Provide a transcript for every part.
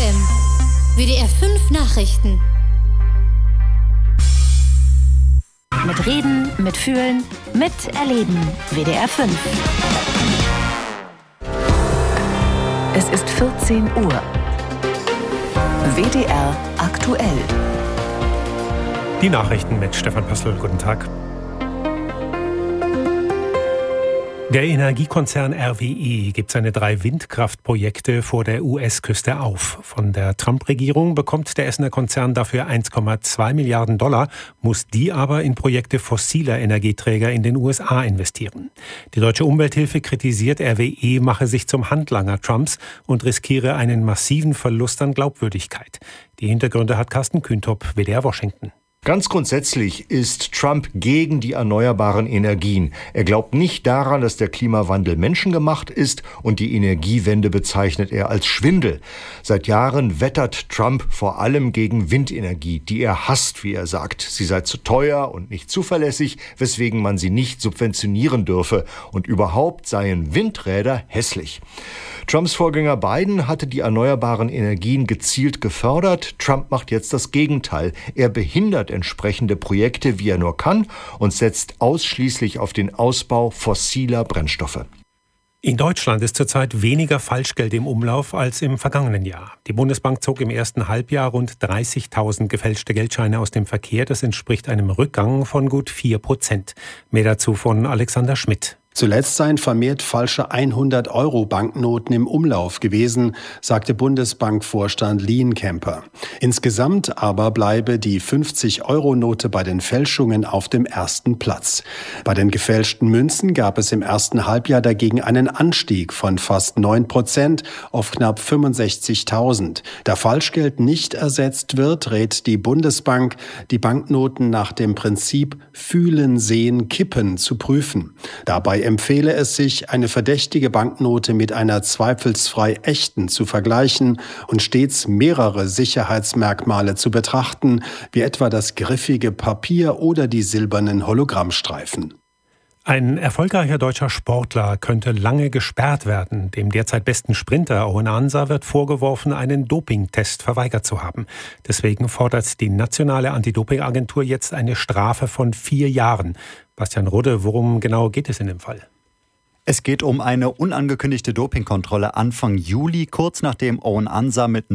FM. WDR 5 Nachrichten. Mit Reden, mit Fühlen, mit Erleben. WDR 5. Es ist 14 Uhr. WDR aktuell. Die Nachrichten mit Stefan Pössl. Guten Tag. Der Energiekonzern RWE gibt seine 3 Windkraftprojekte vor der US-Küste auf. Von der Trump-Regierung bekommt der Essener Konzern dafür 1,2 Milliarden $, muss die aber in Projekte fossiler Energieträger in den USA investieren. Die Deutsche Umwelthilfe kritisiert, RWE mache sich zum Handlanger Trumps und riskiere einen massiven Verlust an Glaubwürdigkeit. Die Hintergründe hat Carsten Kühntop, WDR Washington. Ganz grundsätzlich ist Trump gegen die erneuerbaren Energien. Er glaubt nicht daran, dass der Klimawandel menschengemacht ist, und die Energiewende bezeichnet er als Schwindel. Seit Jahren wettert Trump vor allem gegen Windenergie, die er hasst, wie er sagt. Sie sei zu teuer und nicht zuverlässig, weswegen man sie nicht subventionieren dürfe. Und überhaupt seien Windräder hässlich. Trumps Vorgänger Biden hatte die erneuerbaren Energien gezielt gefördert. Trump macht jetzt das Gegenteil. Er behindert entsprechende Projekte, wie er nur kann, und setzt ausschließlich auf den Ausbau fossiler Brennstoffe. In Deutschland ist zurzeit weniger Falschgeld im Umlauf als im vergangenen Jahr. Die Bundesbank zog im ersten Halbjahr rund 30.000 gefälschte Geldscheine aus dem Verkehr. Das entspricht einem Rückgang von gut 4%. Mehr dazu von Alexander Schmidt. Zuletzt seien vermehrt falsche 100-Euro-Banknoten im Umlauf gewesen, sagte Bundesbankvorstand Lienkemper. Insgesamt aber bleibe die 50-Euro-Note bei den Fälschungen auf dem ersten Platz. Bei den gefälschten Münzen gab es im ersten Halbjahr dagegen einen Anstieg von fast 9% auf knapp 65.000. Da Falschgeld nicht ersetzt wird, rät die Bundesbank, die Banknoten nach dem Prinzip Fühlen, Sehen, Kippen zu prüfen. Dabei empfehle es sich, eine verdächtige Banknote mit einer zweifelsfrei echten zu vergleichen und stets mehrere Sicherheitsmerkmale zu betrachten, wie etwa das griffige Papier oder die silbernen Hologrammstreifen. Ein erfolgreicher deutscher Sportler könnte lange gesperrt werden. Dem derzeit besten Sprinter Owen Ansa wird vorgeworfen, einen Dopingtest verweigert zu haben. Deswegen fordert die nationale Anti-Doping-Agentur jetzt eine Strafe von 4 Jahren. Bastian Rudde, worum genau geht es in dem Fall? Es geht um eine unangekündigte Dopingkontrolle Anfang Juli, kurz nachdem Owen Ansa mit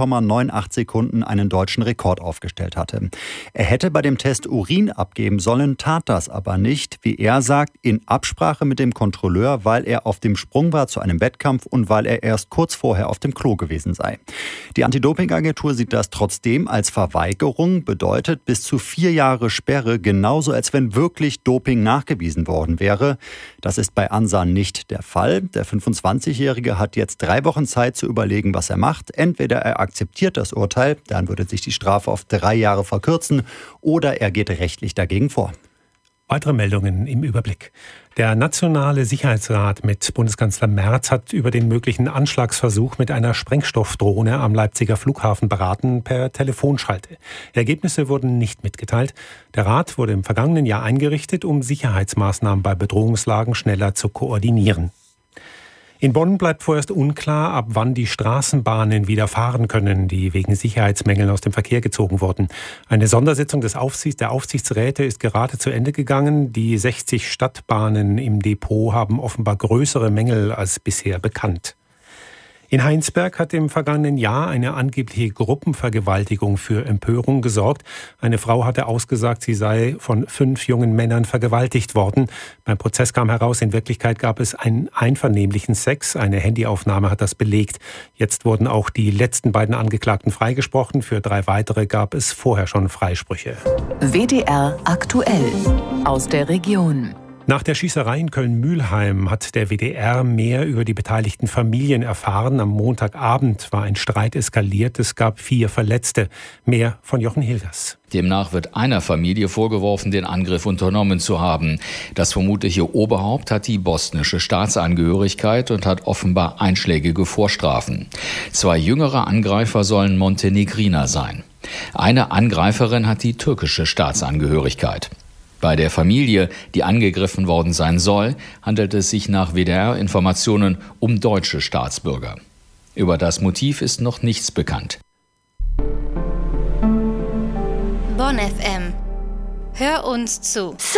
9,98 Sekunden einen deutschen Rekord aufgestellt hatte. Er hätte bei dem Test Urin abgeben sollen, tat das aber nicht, wie er sagt, in Absprache mit dem Kontrolleur, weil er auf dem Sprung war zu einem Wettkampf und weil er erst kurz vorher auf dem Klo gewesen sei. Die Anti-Doping-Agentur sieht das trotzdem als Verweigerung, bedeutet bis zu 4 Jahre Sperre, genauso als wenn wirklich Doping nachgewiesen worden wäre. Das ist bei Ansa nicht der Fall. Der 25-Jährige hat jetzt 3 Wochen Zeit zu überlegen, was er macht. Entweder er akzeptiert das Urteil, dann würde sich die Strafe auf 3 Jahre verkürzen, oder er geht rechtlich dagegen vor. Weitere Meldungen im Überblick. Der Nationale Sicherheitsrat mit Bundeskanzler Merz hat über den möglichen Anschlagsversuch mit einer Sprengstoffdrohne am Leipziger Flughafen beraten per Telefonschalte. Ergebnisse wurden nicht mitgeteilt. Der Rat wurde im vergangenen Jahr eingerichtet, um Sicherheitsmaßnahmen bei Bedrohungslagen schneller zu koordinieren. In Bonn bleibt vorerst unklar, ab wann die Straßenbahnen wieder fahren können, die wegen Sicherheitsmängeln aus dem Verkehr gezogen wurden. Eine Sondersitzung der Aufsichtsräte ist gerade zu Ende gegangen. Die 60 Stadtbahnen im Depot haben offenbar größere Mängel als bisher bekannt. In Heinsberg hat im vergangenen Jahr eine angebliche Gruppenvergewaltigung für Empörung gesorgt. Eine Frau hatte ausgesagt, sie sei von 5 jungen Männern vergewaltigt worden. Beim Prozess kam heraus, in Wirklichkeit gab es einen einvernehmlichen Sex. Eine Handyaufnahme hat das belegt. Jetzt wurden auch die letzten beiden Angeklagten freigesprochen. Für 3 weitere gab es vorher schon Freisprüche. WDR aktuell aus der Region. Nach der Schießerei in Köln-Mülheim hat der WDR mehr über die beteiligten Familien erfahren. Am Montagabend war ein Streit eskaliert. Es gab 4 Verletzte. Mehr von Jochen Hilgers. Demnach wird einer Familie vorgeworfen, den Angriff unternommen zu haben. Das vermutliche Oberhaupt hat die bosnische Staatsangehörigkeit und hat offenbar einschlägige Vorstrafen. 2 jüngere Angreifer sollen Montenegriner sein. Eine Angreiferin hat die türkische Staatsangehörigkeit. Bei der Familie, die angegriffen worden sein soll, handelt es sich nach WDR-Informationen um deutsche Staatsbürger. Über das Motiv ist noch nichts bekannt. Bonn FM. Hör uns zu.